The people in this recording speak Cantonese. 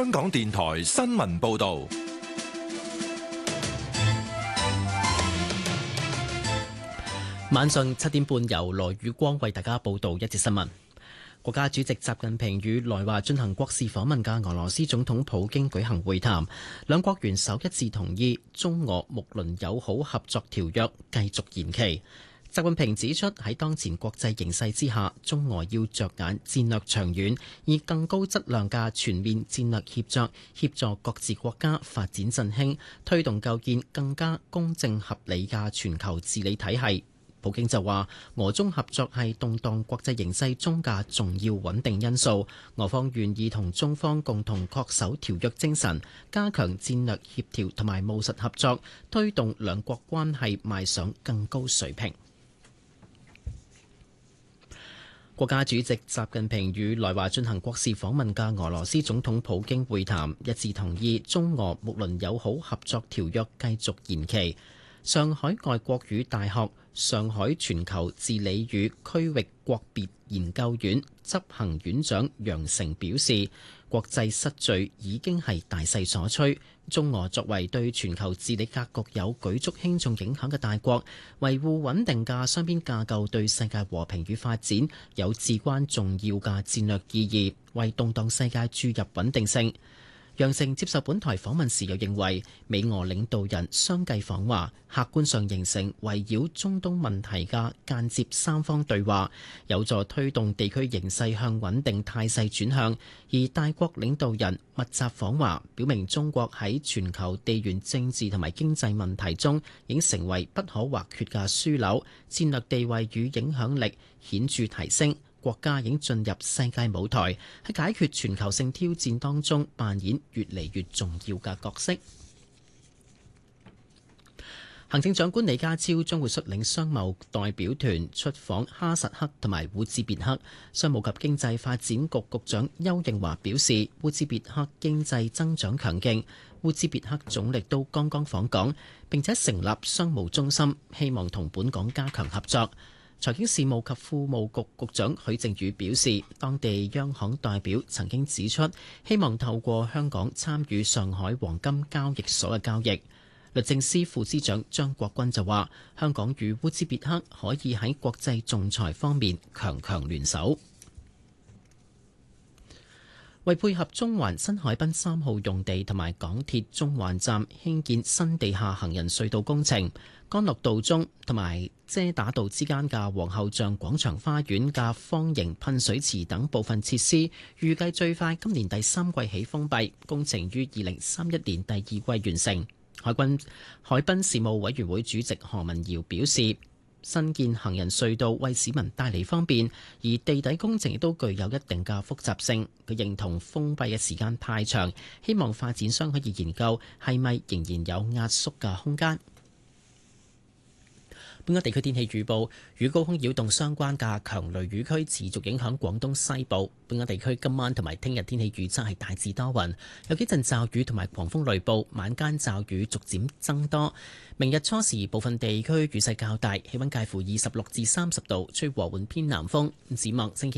香港電台新聞報道。 晚上7點半，由羅宇光為大家報道一節新聞。國家主席習近平與來華進行國事訪問嘅俄羅斯總統普京舉行會談，兩國元首一致同意中俄睦鄰友好合作條約繼續延期。習近平指出，喺當前國際形勢之下，中俄要着眼戰略長遠，以更高質量嘅全面戰略協作，協助各自國家發展振興，推動構建更加公正合理嘅全球治理體系。普京就話，俄中合作係動盪國際形勢中嘅重要穩定因素，俄方願意同中方共同恪守條約精神，加強戰略協調同埋務實合作，推動兩國關係邁上更高水平。國家主席習近平與來華進行國事訪問嘅俄羅斯總統普京會談，一致同意中俄睦鄰友好合作條約繼續延期。上海外國語大學上海全球治理與區域國別研究院執行院長楊成表示，國際失序已經係大勢所趨，中俄作為對全球治理格局有舉足輕重影響嘅大國，維護穩定嘅雙邊架構對世界和平與發展有至關重要嘅戰略意義，為動盪世界注入穩定性。楊成接受本台訪問時又認為，美俄領導人相繼訪華，客觀上形成圍繞中東問題嘅間接三方對話，有助推動地區形勢向穩定態勢轉向。而大國領導人密集訪華，表明中國喺全球地緣政治同埋經濟問題中已經成為不可或缺嘅樞紐，戰略地位與影響力顯著提升。國家已經進入世界舞台，喺解決全球性挑戰當中扮演越嚟越重要嘅角色。行政長官李家超將會率領商貿代表團出訪哈薩克同埋烏茲別克。商務及經濟發展局局長邱應華表示，烏茲別克經濟增長強勁，烏茲別克總理都剛剛訪港，並且成立商務中心，希望同本港加強合作。財經事務及庫務局局長許正宇表示，當地央行代表曾經指出，希望透過香港參與上海黃金交易所嘅交易。律政司副司長張國軍就話，香港與烏茲別克可以喺國際仲裁方面強聯手。為配合中環新海濱3號用地同埋港鐵中環站興建新地下行人隧道工程，干諾道中同埋遮打道之間嘅皇后像廣場花園嘅方形噴水池等部分設施，預計最快今年第3季起封閉，工程於2031年第2季完成。海濱事務委員會主席何文堯表示，新建行人隧道為市民帶嚟方便，而地底工程亦都具有一定嘅複雜性。佢認同封閉嘅時間太長，希望發展商可以研究係咪仍然有壓縮嘅空間。本港地區天氣預報，與高空擾動相關嘅強雷雨區持續影響廣東西部。本港地區今晚同埋聽日天氣預測係大致多雲，有幾陣驟雨同埋狂風雷暴，晚間驟雨逐漸增多。明日初時部分地區雨勢較大，氣溫介乎26至30度，吹和緩偏南風。展望星期